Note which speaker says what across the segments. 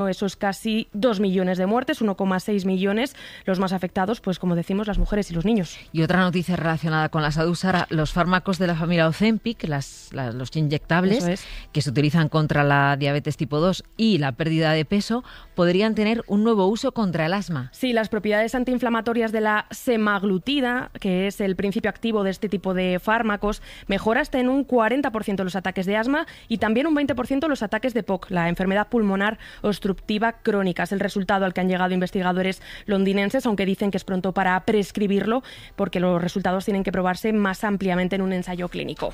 Speaker 1: Eso es casi 2 millones de muertes, 1,6 millones, los más afectados, pues como decimos, las mujeres y los niños.
Speaker 2: Y otra noticia relacionada con la salud, Sara, los fármacos de la familia Ozempic, los inyectables, que se utilizan contra la diabetes tipo 2 y la pérdida de peso, podrían tener un nuevo uso contra el asma.
Speaker 1: Sí, las propiedades antiinflamatorias de la semaglutida, que es el principio activo de este tipo de fármacos, mejora hasta en un 40% los ataques de asma y también un 20% los ataques de POC, la enfermedad pulmonar obstructiva crónica. Es el resultado al que han llegado investigadores londinenses, aunque dicen que es pronto para prescribirlo porque los resultados tienen que probarse más ampliamente en un ensayo clínico.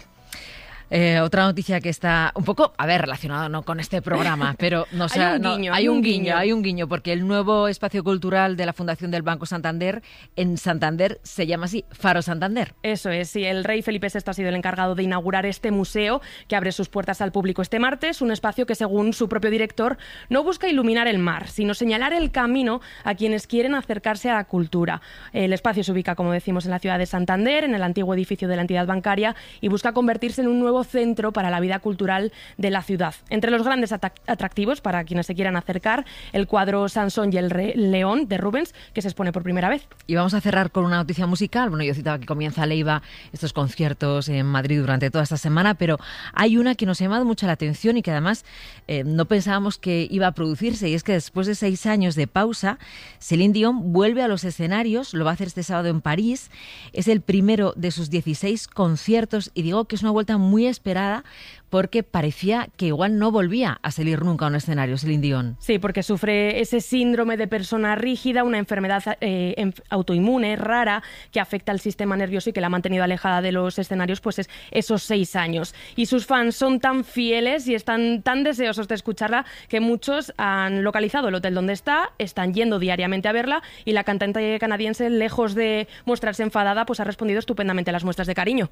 Speaker 2: Otra noticia que está un poco, relacionada no con este programa, pero no sé, hay un guiño, porque el nuevo espacio cultural de la Fundación del Banco Santander en Santander se llama así, Faro Santander.
Speaker 1: Eso es, sí, el rey Felipe VI ha sido el encargado de inaugurar este museo que abre sus puertas al público este martes, un espacio que, según su propio director, no busca iluminar el mar, sino señalar el camino a quienes quieren acercarse a la cultura. El espacio se ubica, como decimos, en la ciudad de Santander, en el antiguo edificio de la entidad bancaria, y busca convertirse en un nuevo centro para la vida cultural de la ciudad. Entre los grandes atractivos para quienes se quieran acercar, el cuadro Sansón y el León de Rubens, que se expone por primera vez.
Speaker 2: Y vamos a cerrar con una noticia musical. Bueno, yo citaba que comienza Leiva estos conciertos en Madrid durante toda esta semana, pero hay una que nos ha llamado mucho la atención y que además no pensábamos que iba a producirse, y es que después de 6 años de pausa, Céline Dion vuelve a los escenarios, lo va a hacer este sábado en París. Es el primero de sus 16 conciertos y digo que es una vuelta muy esperada porque parecía que igual no volvía a salir nunca a un escenario, Céline Dion.
Speaker 1: Sí, porque sufre ese síndrome de persona rígida, una enfermedad autoinmune rara que afecta al sistema nervioso y que la ha mantenido alejada de los escenarios pues esos 6 años. Y sus fans son tan fieles y están tan deseosos de escucharla que muchos han localizado el hotel donde está, están yendo diariamente a verla, y la cantante canadiense, lejos de mostrarse enfadada, pues ha respondido estupendamente a las muestras de cariño.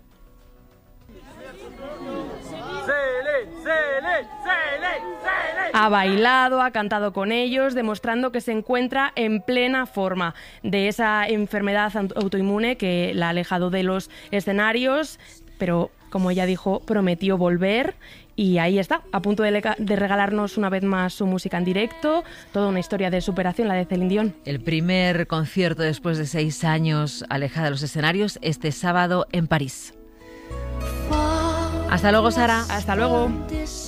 Speaker 1: Ha bailado, ha cantado con ellos, demostrando que se encuentra en plena forma de esa enfermedad autoinmune que la ha alejado de los escenarios, pero como ella dijo, prometió volver. Y ahí está, a punto de regalarnos una vez más su música en directo, toda una historia de superación, la de Céline Dion.
Speaker 2: El primer concierto después de 6 años alejada de los escenarios, este sábado en París. Hasta luego, Sara.
Speaker 1: Hasta luego.